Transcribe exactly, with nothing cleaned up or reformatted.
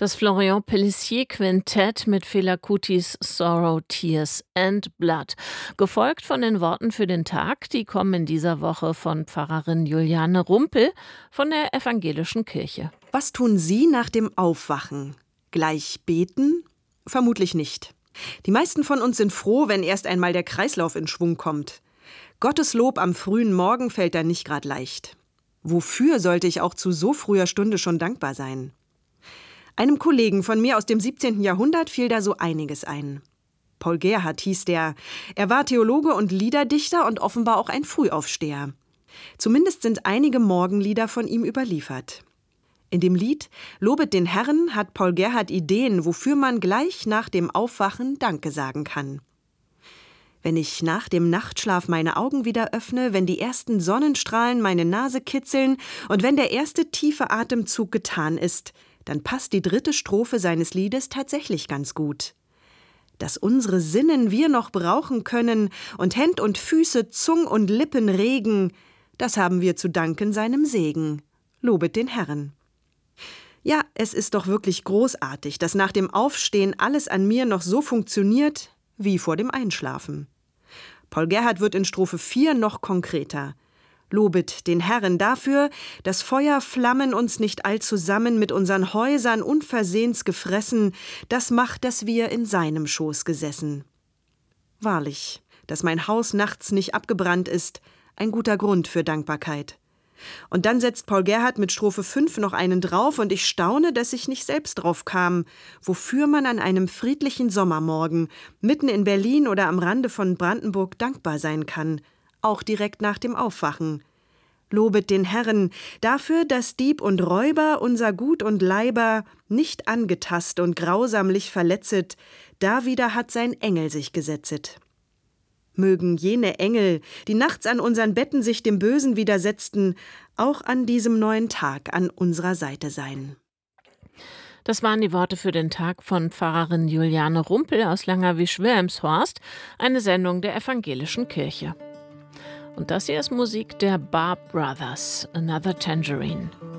Das Florian Pelissier Quintett mit Fela Kutis Sorrow, Tears and Blood. Gefolgt von den Worten für den Tag, die kommen in dieser Woche von Pfarrerin Juliane Rumpel von der Evangelischen Kirche. Was tun Sie nach dem Aufwachen? Gleich beten? Vermutlich nicht. Die meisten von uns sind froh, wenn erst einmal der Kreislauf in Schwung kommt. Gottes Lob am frühen Morgen fällt da nicht gerade leicht. Wofür sollte ich auch zu so früher Stunde schon dankbar sein? Einem Kollegen von mir aus dem siebzehnten Jahrhundert fiel da so einiges ein. Paul Gerhardt hieß der. Er war Theologe und Liederdichter und offenbar auch ein Frühaufsteher. Zumindest sind einige Morgenlieder von ihm überliefert. In dem Lied »Lobet den Herrn« hat Paul Gerhardt Ideen, wofür man gleich nach dem Aufwachen Danke sagen kann. Wenn ich nach dem Nachtschlaf meine Augen wieder öffne, wenn die ersten Sonnenstrahlen meine Nase kitzeln und wenn der erste tiefe Atemzug getan ist, dann passt die dritte Strophe seines Liedes tatsächlich ganz gut. Dass unsere Sinnen wir noch brauchen können und Händ und Füße, Zung und Lippen regen, das haben wir zu danken seinem Segen. Lobet den Herrn. Ja, es ist doch wirklich großartig, dass nach dem Aufstehen alles an mir noch so funktioniert wie vor dem Einschlafen. Paul Gerhardt wird in Strophe vier noch konkreter. Lobet den Herrn dafür, dass Feuerflammen uns nicht allzusammen mit unseren Häusern unversehens gefressen, das macht, dass wir in seinem Schoß gesessen. Wahrlich, dass mein Haus nachts nicht abgebrannt ist, ein guter Grund für Dankbarkeit. Und dann setzt Paul Gerhardt mit Strophe fünf noch einen drauf und ich staune, dass ich nicht selbst drauf kam, wofür man an einem friedlichen Sommermorgen mitten in Berlin oder am Rande von Brandenburg dankbar sein kann, auch direkt nach dem Aufwachen. Lobet den Herrn dafür, dass Dieb und Räuber unser Gut und Leiber nicht angetast und grausamlich verletzet, da wieder hat sein Engel sich gesetzet. Mögen jene Engel, die nachts an unseren Betten sich dem Bösen widersetzten, auch an diesem neuen Tag an unserer Seite sein. Das waren die Worte für den Tag von Pfarrerin Juliane Rumpel aus Langerwisch-Wilhelmshorst, eine Sendung der Evangelischen Kirche. Und das hier ist Musik der Barb Brothers, Another Tangerine.